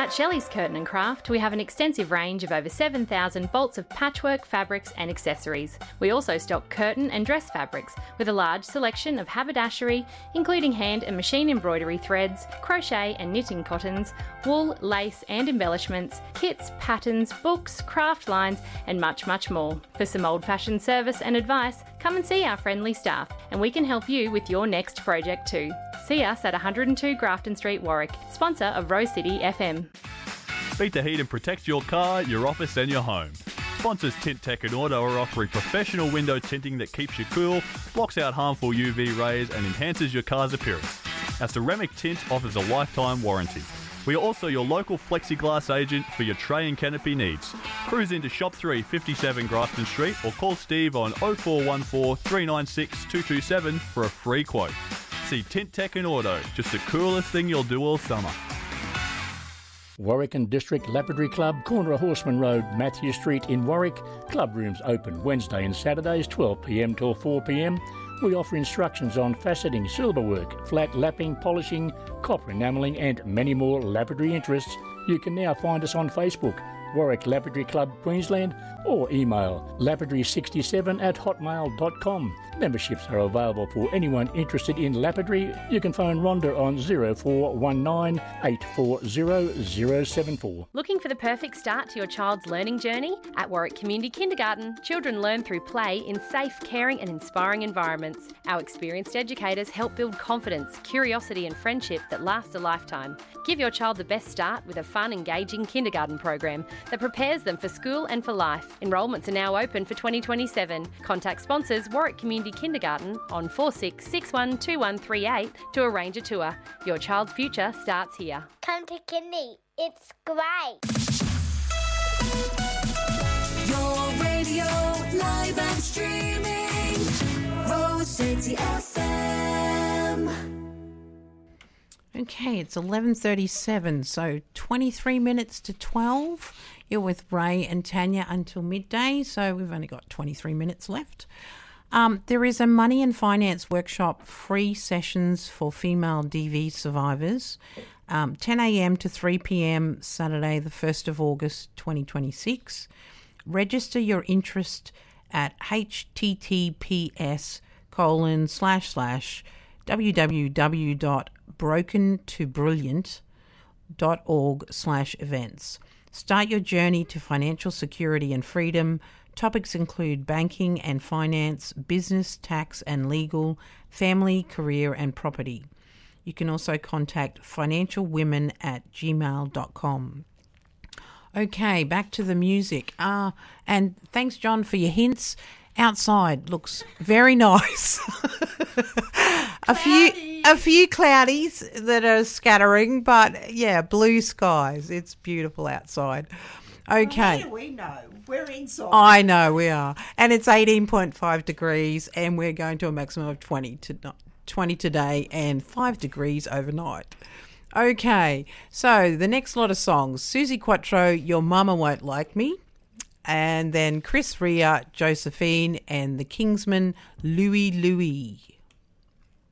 At Shelley's Curtain and Craft, we have an extensive range of over 7,000 bolts of patchwork, fabrics and accessories. We also stock curtain and dress fabrics with a large selection of haberdashery, including hand and machine embroidery threads, crochet and knitting cottons, wool, lace and embellishments, kits, patterns, books, craft lines and much, much more. For some old-fashioned service and advice, come and see our friendly staff and we can help you with your next project too. See us at 102 Grafton Street, Warwick, sponsor of Rose City FM. Beat the heat and protect your car, your office and your home. Sponsors Tint Tech and Auto are offering professional window tinting that keeps you cool, blocks out harmful UV rays and enhances your car's appearance. Our ceramic tint offers a lifetime warranty. We are also your local plexiglass agent for your tray and canopy needs. Cruise into Shop 3, 57 Grafton Street or call Steve on 0414 396 227 for a free quote. See Tint Tech and Auto, just the coolest thing you'll do all summer. Warwick and District Lapidary Club, corner of Horseman Road, Matthew Street in Warwick. Club rooms open Wednesday and Saturdays 12pm till 4pm. We offer instructions on faceting, silverwork, flat lapping, polishing, copper enamelling and many more lapidary interests. You can now find us on Facebook, Warwick Lapidary Club Queensland, or email lapidary67@hotmail.com. Memberships are available for anyone interested in lapidary. You can phone Rhonda on 0419 840 074. Looking for the perfect start to your child's learning journey? At Warwick Community Kindergarten, children learn through play in safe, caring and inspiring environments. Our experienced educators help build confidence, curiosity and friendship that last a lifetime. Give your child the best start with a fun, engaging kindergarten program that prepares them for school and for life. Enrolments are now open for 2027. Contact sponsors Warwick Community Kindergarten on 46612138 to arrange a tour. Your child's future starts here. Come to Kindy. It's great. Your radio, live and streaming. Rose City FM. Okay, it's 11:37, so 23 minutes to 12. You're with Ray and Tanya until midday, so we've only got 23 minutes left. There is a money and finance workshop, free sessions for female DV survivors, 10 a.m. to 3 p.m. Saturday, the 1st of August 2026. Register your interest at https://www.brokentobrilliant.org/events. Start your journey to financial security and freedom. Topics include banking and finance, business, tax and legal, family, career and property. You can also contact financialwomen@gmail.com. Okay, back to the music. And thanks, John, for your hints. Outside looks very nice. a few cloudies that are scattering, but yeah, blue skies. It's beautiful outside. Okay. Well, how do we know? We're inside. I know we are. And it's 18.5 degrees and we're going to a maximum of 20 today and 5 degrees overnight. Okay, so the next lot of songs. Susie Quattro, Your Mama Won't Like Me. And then Chris Rea, Josephine, and the Kingsmen, Louie Louie.